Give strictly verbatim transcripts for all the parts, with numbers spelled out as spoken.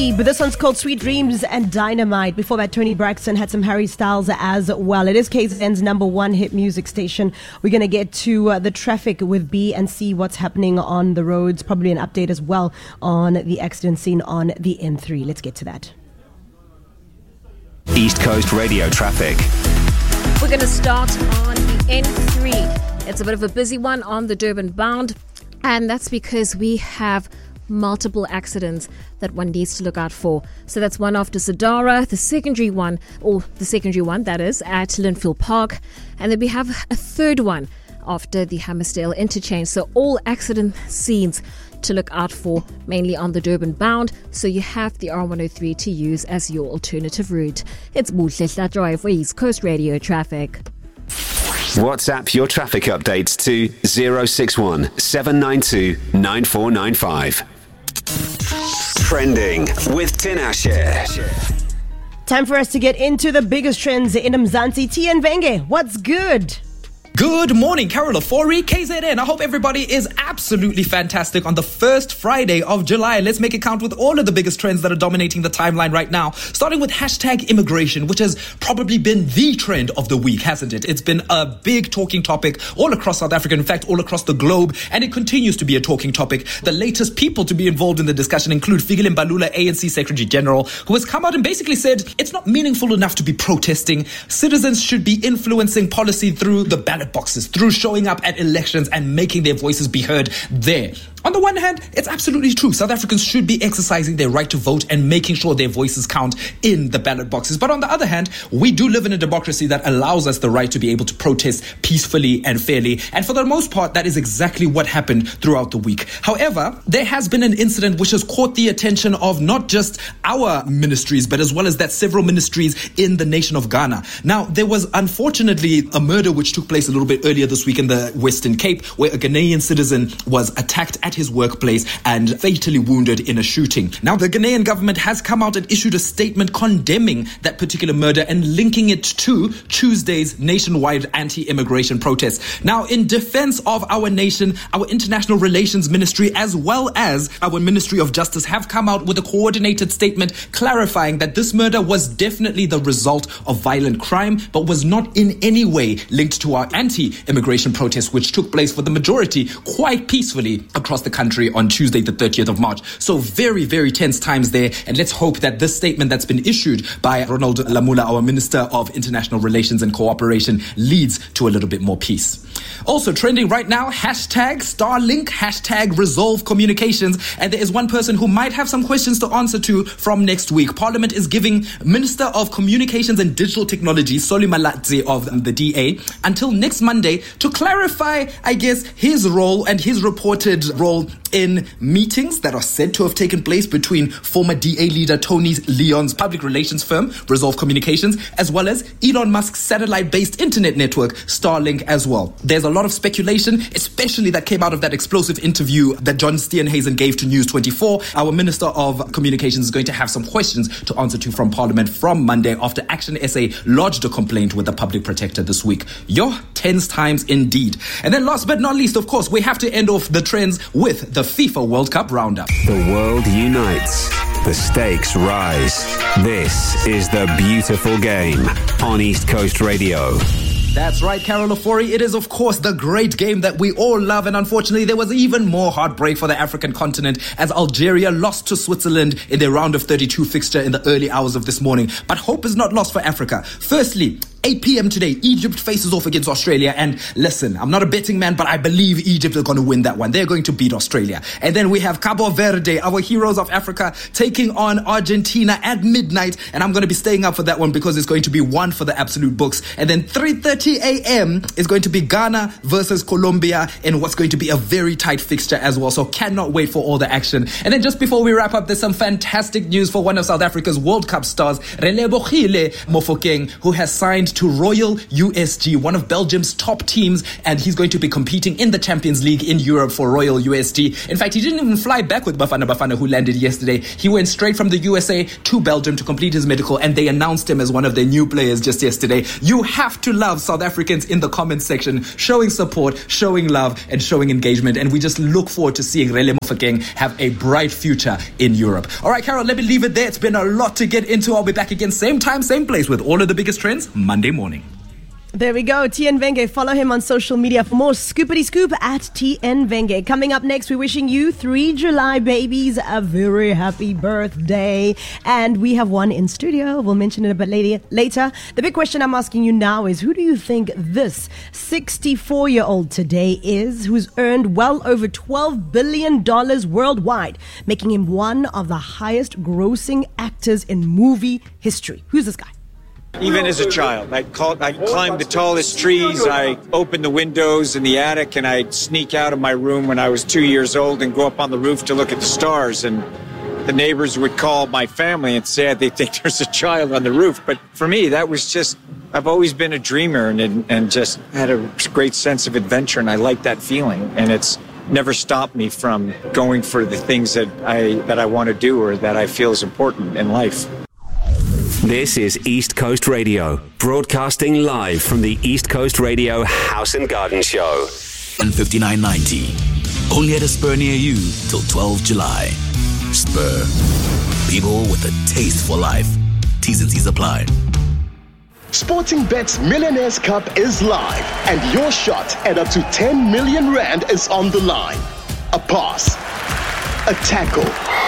Babe. This one's called Sweet Dreams and Dynamite. Before that, Tony Braxton had some Harry Styles as well. It is K Z N's number one hit music station. We're going to get to uh, the traffic with B and see what's happening on the roads. Probably an update as well on the accident scene on the N three. Let's get to that. East Coast Radio traffic. We're going to start on the N three. It's a bit of a busy one on the Durban bound, and that's because we have multiple accidents that one needs to look out for. So that's one after Sadara, the secondary one, or the secondary one that is at Linfield Park, and then we have a third one after the Hammersdale interchange. So all accident scenes to look out for, mainly on the Durban bound. So you have the R one oh three to use as your alternative route. It's Buhle Drive for East Coast Radio traffic. WhatsApp your traffic updates to zero six one seven nine two nine four nine five. Trending with Tinashe. Time for us to get into the biggest trends in Mzansi. Tian Venge, what's good? Good morning, Carol Ofori, K Z N. I hope everybody is absolutely fantastic on the first Friday of July. Let's make it count with all of the biggest trends that are dominating the timeline right now. Starting with hashtag immigration, which has probably been the trend of the week, hasn't it? It's been a big talking topic all across South Africa, in fact, all across the globe, and it continues to be a talking topic. The latest people to be involved in the discussion include Fikile Mbalula, A N C Secretary General, who has come out and basically said it's not meaningful enough to be protesting. Citizens should be influencing policy through the ballot boxes, through showing up at elections and making their voices be heard there. On the one hand, it's absolutely true. South Africans should be exercising their right to vote and making sure their voices count in the ballot boxes. But on the other hand, we do live in a democracy that allows us the right to be able to protest peacefully and fairly. And for the most part, that is exactly what happened throughout the week. However, there has been an incident which has caught the attention of not just our ministries, but as well as that several ministries in the nation of Ghana. Now, there was unfortunately a murder which took place a little bit earlier this week in the Western Cape, where a Ghanaian citizen was attacked at his workplace and fatally wounded in a shooting. Now, the Ghanaian government has come out and issued a statement condemning that particular murder and linking it to Tuesday's nationwide anti-immigration protests. Now, in defense of our nation, our International Relations Ministry, as well as our Ministry of Justice, have come out with a coordinated statement clarifying that this murder was definitely the result of violent crime, but was not in any way linked to our anti-immigration protests, which took place for the majority quite peacefully across the country on Tuesday, the thirtieth of March. So very, very tense times there. And let's hope that this statement that's been issued by Ronald Lamula, our Minister of International Relations and Cooperation, leads to a little bit more peace. Also trending right now, hashtag Starlink, hashtag Resolve Communications. And there is one person who might have some questions to answer to from next week. Parliament is giving Minister of Communications and Digital Technology, Solly Malatsi of the D A, until next Monday to clarify, I guess, his role and his reported role in meetings that are said to have taken place between former D A leader Tony Leon's public relations firm, Resolve Communications, as well as Elon Musk's satellite-based internet network, Starlink, as well. There's a lot of speculation, especially that came out of that explosive interview that John Steenhuisen gave to News twenty-four. Our Minister of Communications is going to have some questions to answer to from Parliament from Monday after Action S A lodged a complaint with the Public Protector this week. Yo, tense times indeed. And then last but not least, of course, we have to end off the trends with the FIFA World Cup Roundup. The world unites. The stakes rise. This is the beautiful game on East Coast Radio. That's right, Carol Ofori. It is, of course, the great game that we all love. And unfortunately, there was even more heartbreak for the African continent as Algeria lost to Switzerland in their round of thirty-two fixture in the early hours of this morning. But hope is not lost for Africa. Firstly, eight p.m. today, Egypt faces off against Australia. And listen, I'm not a betting man, but I believe Egypt are going to win that one. They're going to beat Australia. And then we have Cabo Verde, our heroes of Africa, taking on Argentina at midnight. And I'm going to be staying up for that one because it's going to be one for the absolute books. And then three thirty a.m. is going to be Ghana versus Colombia in what's going to be a very tight fixture as well. So cannot wait for all the action. And then just before we wrap up, there's some fantastic news for one of South Africa's World Cup stars, Relebogile Mofokeng, who has signed to Royal U S G, one of Belgium's top teams, and he's going to be competing in the Champions League in Europe for Royal U S G. In fact, he didn't even fly back with Bafana Bafana, who landed yesterday. He went straight from the U S A to Belgium to complete his medical, and they announced him as one of their new players just yesterday. You have to love South Africans in the comments section, showing support, showing love, and showing engagement. And we just look forward to seeing Relemo Mofokeng have a bright future in Europe. All right, Carol, let me leave it there. It's been a lot to get into. I'll be back again same time, same place with all of the biggest trends Monday morning. There we go. T N Venge. Follow him on social media for more scoopity scoop at T N Venge. Coming up next, we're wishing you three July babies a very happy birthday. And we have one in studio. We'll mention it a bit later. later. The big question I'm asking you now is, who do you think this sixty-four-year-old today is, who's earned well over twelve billion dollars worldwide, making him one of the highest grossing actors in movie history? Who's this guy? Even as a child, I'd, call, I'd climb the tallest trees, I opened the windows in the attic, and I'd sneak out of my room when I was two years old and go up on the roof to look at the stars. And the neighbors would call my family and say they think there's a child on the roof. But for me, that was just, I've always been a dreamer and, and just had a great sense of adventure, and I like that feeling. And it's never stopped me from going for the things that I, that I want to do or that I feel is important in life. This is East Coast Radio, broadcasting live from the East Coast Radio House and Garden Show. And fifty-nine ninety, only at a Spur near you till twelfth of July. Spur, people with a taste for life. T's and C's apply. Sportingbet's Millionaires Cup is live, and your shot at up to ten million rand is on the line. A pass, a tackle,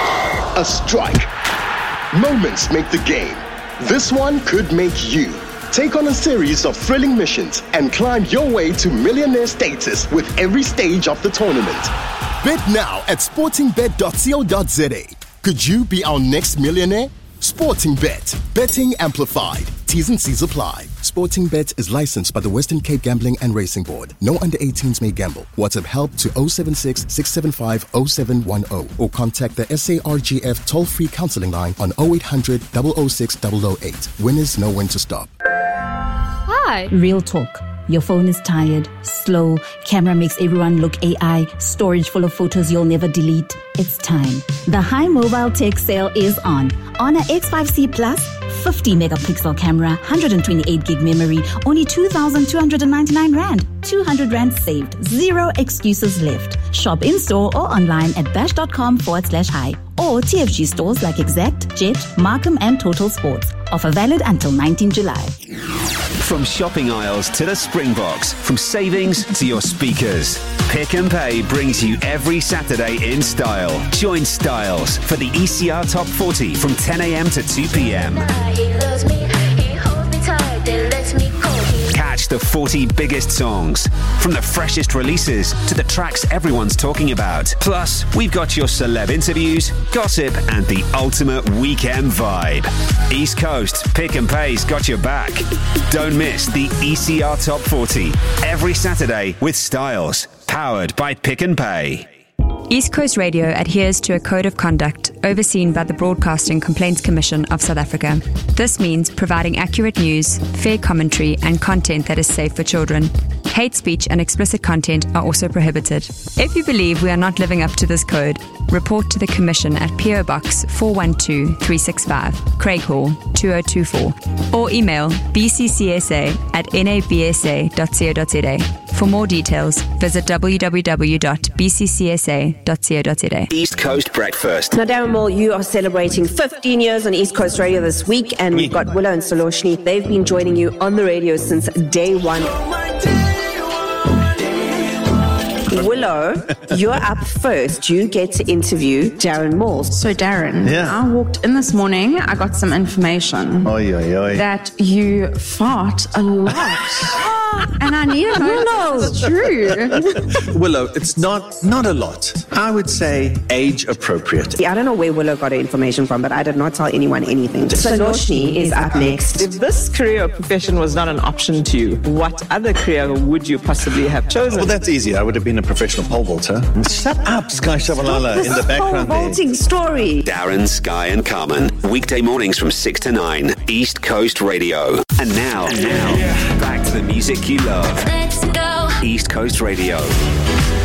a strike. Moments make the game. This one could make you. Take on a series of thrilling missions and climb your way to millionaire status with every stage of the tournament. Bet now at sportingbet dot co dot za. Could you be our next millionaire? Sportingbet. Betting amplified. T's and C's apply. Sportingbet is licensed by the Western Cape Gambling and Racing Board. No under eighteens may gamble. WhatsApp help to zero seven six, six seven five, zero seven one zero or contact the S A R G F toll-free counseling line on zero eight hundred, zero zero six, zero zero eight. Winners know when to stop. Hi. Real talk. Your phone is tired, slow, camera makes everyone look A I, storage full of photos you'll never delete. It's time. The High Mobile Tech Sale is on. On a X five C Plus, fifty megapixel camera, one hundred twenty-eight gig memory, only two thousand two hundred ninety-nine rand. two hundred rand saved. Zero excuses left. Shop in-store or online at bash.com forward slash high. Or T F G stores like Exact, Jet, Markham and Total Sports. Offer valid until nineteenth of July. From shopping aisles to the Springboks, from savings to your speakers, Pick and Pay brings you every Saturday in style. Join Styles for the E C R Top forty from ten a.m. to two p.m. Catch the forty biggest songs, from the freshest releases to the tracks everyone's talking about. Plus, we've got your celeb interviews, gossip, and the ultimate weekend vibe. East Coast, Pick and Pay's got your back. Don't miss the E C R Top forty every Saturday with Styles, powered by Pick and Pay. East Coast Radio adheres to a code of conduct overseen by the Broadcasting Complaints Commission of South Africa. This means providing accurate news, fair commentary, and content that is safe for children. Hate speech and explicit content are also prohibited. If you believe we are not living up to this code, report to the Commission at P O Box four one two, three six five, Craighall two zero two four, or email b c c s a at n a b s a dot co dot za. For more details, visit w w w dot b c c s a dot co dot za. East Coast Breakfast. Now, Darren Moore, you are celebrating fifteen years on East Coast Radio this week, and we've got Willow and Soloshni. They've been joining you on the radio since day one. Willow, you're up first. You get to interview Darren Moore. So, Darren, yeah. I walked in this morning, I got some information oy, oy, oy. that you fart a lot. and I need to know if it's true. Willow, it's not not a lot. I would say age appropriate. Yeah, I don't know where Willow got her information from, but I did not tell anyone anything. Saloshni is up next. If this career or profession was not an option to you, what other career would you possibly have chosen? Well, that's easy. I would have been a professional pole vaulter. Shut up, Sky Shabalala, in the background pole vaulting there. Story. Darren, Sky and Carmen. Weekday mornings from six to nine. East Coast Radio. And now, and now, back to the music you love. Let's go. East Coast Radio.